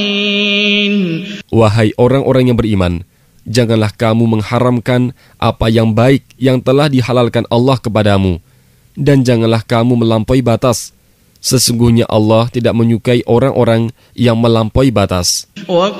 Wahai orang-orang yang beriman, janganlah kamu mengharamkan apa yang baik yang telah dihalalkan Allah kepadamu, dan janganlah kamu melampaui batas. Sesungguhnya Allah tidak menyukai orang-orang yang melampaui batas.